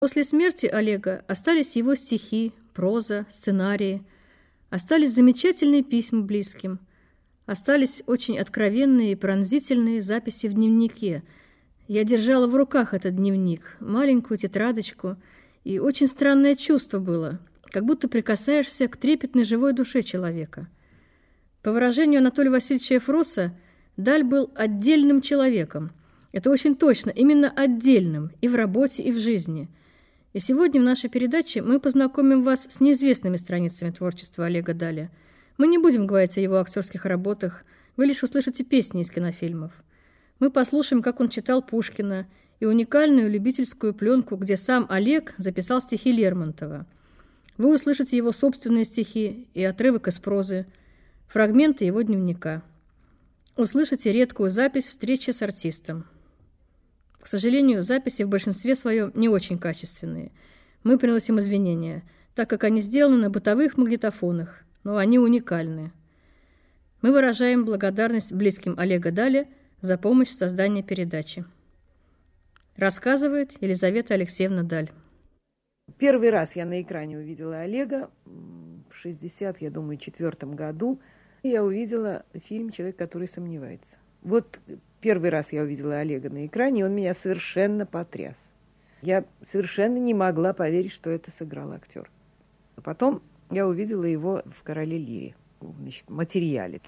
После смерти Олега остались его стихи, проза, сценарии, остались замечательные письма близким, остались очень откровенные и пронзительные записи в дневнике. Я держала в руках этот дневник, маленькую тетрадочку, и очень странное чувство было, как будто прикасаешься к трепетной живой душе человека. По выражению Анатолия Васильевича Эфроса, Даль был отдельным человеком. Это очень точно, именно отдельным и в работе, и в жизни. И сегодня в нашей передаче мы познакомим вас с неизвестными страницами творчества Олега Даля. Мы не будем говорить о его актерских работах, вы лишь услышите песни из кинофильмов. Мы послушаем, как он читал Пушкина, и уникальную любительскую пленку, где сам Олег записал стихи Лермонтова. Вы услышите его собственные стихи и отрывок из прозы, фрагменты его дневника. Услышите редкую запись встречи с артистом. К сожалению, записи в большинстве своем не очень качественные. Мы приносим извинения, так как они сделаны на бытовых магнитофонах, но они уникальны. Мы выражаем благодарность близким Олега Даля за помощь в создании передачи. Рассказывает Елизавета Алексеевна Даль. Первый раз я на экране увидела Олега в 1964 году. Я увидела фильм «Человек, который сомневается». Вот первый раз я увидела Олега на экране, и он меня совершенно потряс. Я совершенно не могла поверить, что это сыграл актер. А потом я увидела его в «Короле Лире», значит, в материале.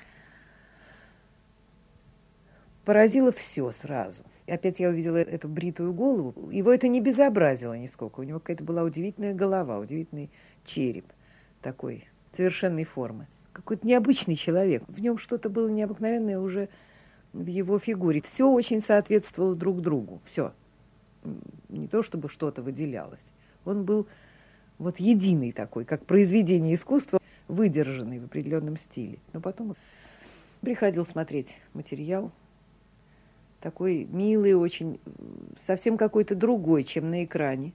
Поразило все сразу. И опять я увидела эту бритую голову. Его это не безобразило нисколько. У него какая-то была удивительная голова, удивительный череп такой, совершенной формы. Какой-то необычный человек. В нем что-то было необыкновенное уже в его фигуре. Все очень соответствовало друг другу. Все. Не то, чтобы что-то выделялось. Он был вот единый такой, как произведение искусства, выдержанный в определенном стиле. Но потом приходил смотреть материал. Такой милый, очень, совсем какой-то другой, чем на экране.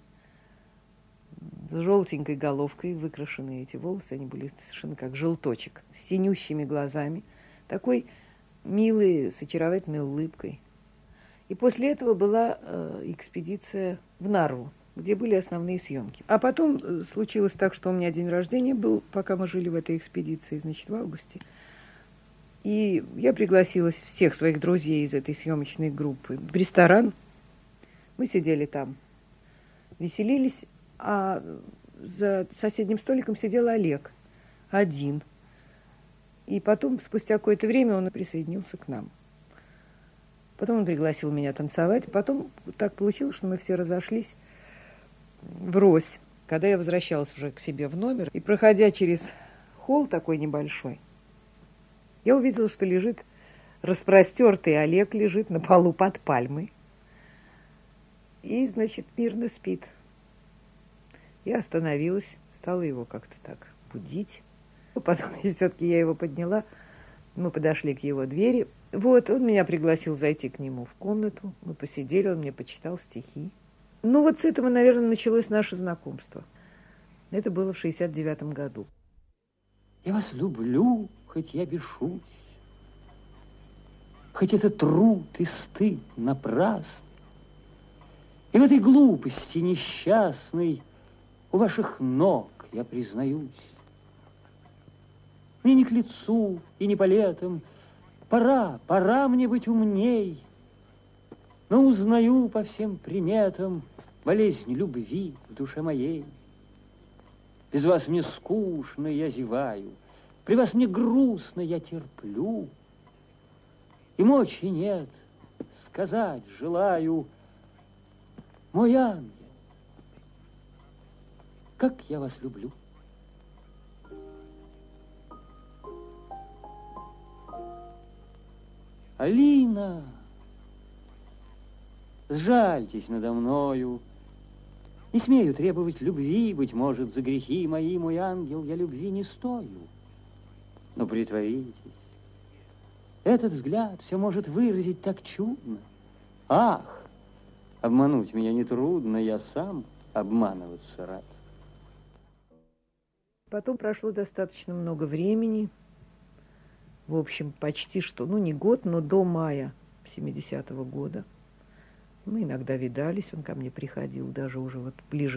С желтенькой головкой выкрашенные эти волосы, они были совершенно как желточек, с синющими глазами. Такой милый, с очаровательной улыбкой. И после этого была экспедиция в Нарву, где были основные съемки. А потом случилось так, что у меня день рождения был, пока мы жили в этой экспедиции, значит, в августе. И я пригласила всех своих друзей из этой съемочной группы в ресторан. Мы сидели там, веселились, а за соседним столиком сидел Олег один. И потом, спустя какое-то время, он присоединился к нам. Потом он пригласил меня танцевать. Потом так получилось, что мы все разошлись врозь. Когда я возвращалась уже к себе в номер, и проходя через холл такой небольшой, я увидела, что лежит распростертый Олег, лежит на полу под пальмой. И, значит, мирно спит. Я остановилась, стала его как-то так будить. Потом все-таки я его подняла, мы подошли к его двери. Вот, он меня пригласил зайти к нему в комнату. Мы посидели, он мне почитал стихи. Ну, вот с этого, наверное, началось наше знакомство. Это было в 1969 году. Я вас люблю, хоть я бешусь, хоть это труд и стыд напрасный. И в этой глупости несчастной у ваших ног я признаюсь. Мне не к лицу и не по летам, пора мне быть умней, но узнаю по всем приметам болезнь любви в душе моей. Без вас мне скучно, я зеваю, при вас мне грустно, я терплю. И мочи нет, сказать желаю, мой ангел, как я вас люблю. Алина, сжальтесь надо мною. Не смею требовать любви, быть может, за грехи мои, мой ангел, я любви не стою. Но притворитесь, этот взгляд все может выразить так чудно. Ах, обмануть меня нетрудно, я сам обманываться рад. Потом прошло достаточно много времени. В общем, почти что, ну, не год, но до мая 70-го года. Мы иногда видались, он ко мне приходил, даже уже вот ближе